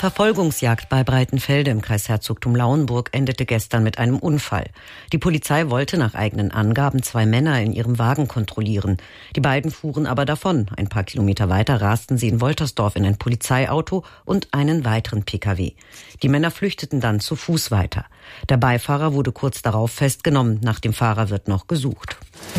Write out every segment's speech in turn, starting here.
Verfolgungsjagd bei Breitenfelde im Kreis Herzogtum Lauenburg endete gestern mit einem Unfall. Die Polizei wollte nach eigenen Angaben 2 Männer in ihrem Wagen kontrollieren. Die beiden fuhren aber davon. Ein paar Kilometer weiter rasten sie in Woltersdorf in ein Polizeiauto und einen weiteren Pkw. Die Männer flüchteten dann zu Fuß weiter. Der Beifahrer wurde kurz darauf festgenommen. Nach dem Fahrer wird noch gesucht.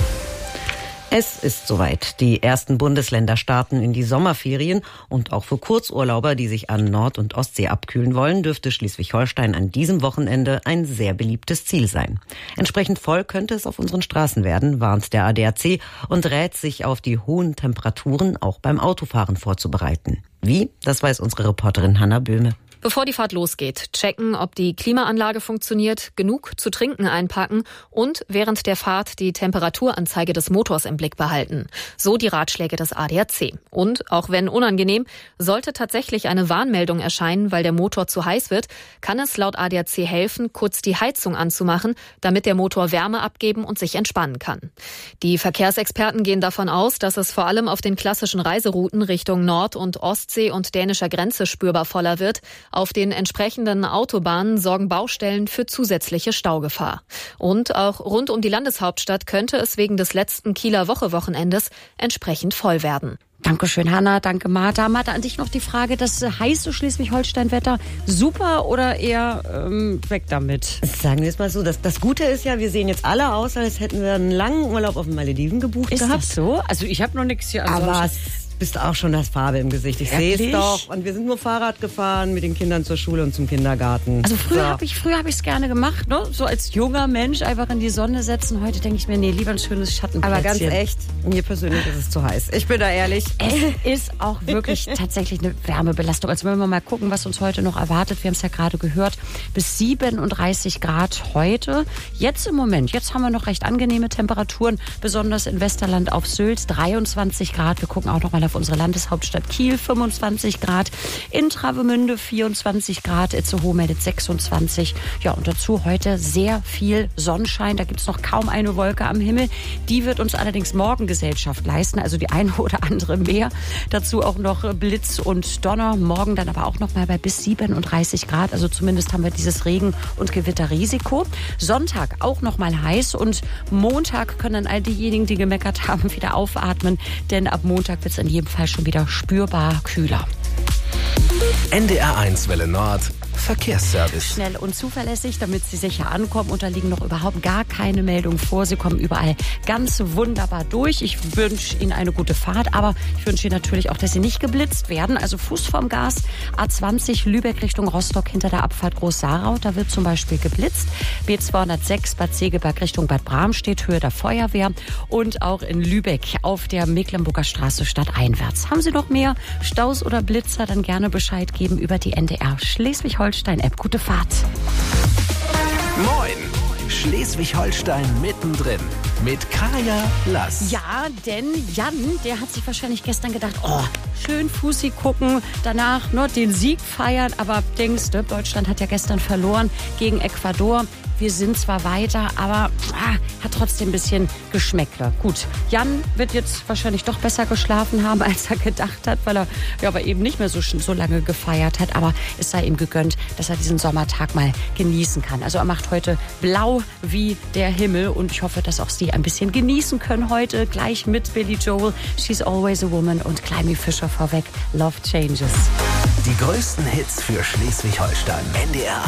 Es ist soweit. Die ersten Bundesländer starten in die Sommerferien und auch für Kurzurlauber, die sich an Nord- und Ostsee abkühlen wollen, dürfte Schleswig-Holstein an diesem Wochenende ein sehr beliebtes Ziel sein. Entsprechend voll könnte es auf unseren Straßen werden, warnt der ADAC und rät, sich auf die hohen Temperaturen auch beim Autofahren vorzubereiten. Wie? Das weiß unsere Reporterin Hanna Böhme. Bevor die Fahrt losgeht, checken, ob die Klimaanlage funktioniert, genug zu trinken einpacken und während der Fahrt die Temperaturanzeige des Motors im Blick behalten. So die Ratschläge des ADAC. Und, auch wenn unangenehm, sollte tatsächlich eine Warnmeldung erscheinen, weil der Motor zu heiß wird, kann es laut ADAC helfen, kurz die Heizung anzumachen, damit der Motor Wärme abgeben und sich entspannen kann. Die Verkehrsexperten gehen davon aus, dass es vor allem auf den klassischen Reiserouten Richtung Nord- und Ostsee und dänischer Grenze spürbar voller wird. Auf den entsprechenden Autobahnen sorgen Baustellen für zusätzliche Staugefahr. Und auch rund um die Landeshauptstadt könnte es wegen des letzten Kieler Wochenendes entsprechend voll werden. Dankeschön, Hanna. Danke, Martha. Martha, an dich noch die Frage, das heiße Schleswig-Holstein-Wetter, super oder eher weg damit? Sagen wir es mal so, das Gute ist ja, wir sehen jetzt alle aus, als hätten wir einen langen Urlaub auf den Malediven gebucht gehabt. Ist das so? Also ich habe noch nichts hier. Aber bist auch schon das Farbe im Gesicht. Ich sehe es doch. Und wir sind nur Fahrrad gefahren mit den Kindern zur Schule und zum Kindergarten. Also früher habe ich es gerne gemacht, ne? So als junger Mensch einfach in die Sonne setzen. Heute denke ich mir, nee, lieber ein schönes Schattenplätzchen. Aber ganz echt, mir persönlich ist es zu heiß. Ich bin da ehrlich. Es ist auch wirklich tatsächlich eine Wärmebelastung. Also wenn wir mal gucken, was uns heute noch erwartet. Wir haben es ja gerade gehört. Bis 37 Grad heute. Jetzt im Moment, jetzt haben wir noch recht angenehme Temperaturen. Besonders in Westerland auf Sylt 23 Grad. Wir gucken auch noch mal auf unsere Landeshauptstadt Kiel, 25 Grad, in Travemünde 24 Grad, Itzehoe meldet 26. Ja, und dazu heute sehr viel Sonnenschein, da gibt es noch kaum eine Wolke am Himmel. Die wird uns allerdings morgen Gesellschaft leisten, also die eine oder andere mehr. Dazu auch noch Blitz und Donner, morgen dann aber auch noch mal bei bis 37 Grad, also zumindest haben wir dieses Regen- und Gewitterrisiko. Sonntag auch noch mal heiß und Montag können dann all diejenigen, die gemeckert haben, wieder aufatmen, denn ab Montag wird es in jedem Fall schon wieder spürbar kühler. NDR1 Welle Nord. Verkehrsservice. Schnell und zuverlässig, damit Sie sicher ankommen. Und da liegen noch überhaupt gar keine Meldungen vor. Sie kommen überall ganz wunderbar durch. Ich wünsche Ihnen eine gute Fahrt, aber ich wünsche Ihnen natürlich auch, dass Sie nicht geblitzt werden. Also Fuß vom Gas, A20 Lübeck Richtung Rostock hinter der Abfahrt Groß-Sarau. Da wird zum Beispiel geblitzt. B206 Bad Segeberg Richtung Bad Bramstedt, Höhe der Feuerwehr. Und auch in Lübeck auf der Mecklenburger Straße stadteinwärts. Haben Sie noch mehr Staus oder Blitzer, dann gerne Bescheid geben über die NDR Schleswig-Holstein-App. Gute Fahrt. Moin! Schleswig-Holstein mittendrin mit Kaya Lass. Ja, denn Jan, der hat sich wahrscheinlich gestern gedacht, oh, schön Fussi gucken, danach nur den Sieg feiern, aber denkst du, Deutschland hat ja gestern verloren gegen Ecuador. Wir sind zwar weiter, aber hat trotzdem ein bisschen Geschmäckle. Gut, Jan wird jetzt wahrscheinlich doch besser geschlafen haben, als er gedacht hat, weil er ja aber eben nicht mehr so lange gefeiert hat. Aber es sei ihm gegönnt, dass er diesen Sommertag mal genießen kann. Also er macht heute blau wie der Himmel und ich hoffe, dass auch Sie ein bisschen genießen können heute. Gleich mit Billy Joel, She's Always a Woman und Climby Fisher vorweg, Love Changes. Die größten Hits für Schleswig-Holstein. NDR